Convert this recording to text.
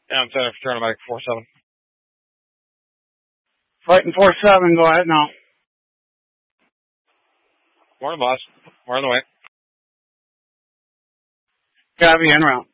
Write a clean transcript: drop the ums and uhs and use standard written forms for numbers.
Yeah, I'm setting for Turner Medic 4-7. Fighting 4-7, go ahead now. Morning, boss. We're on the way. Copy, en route.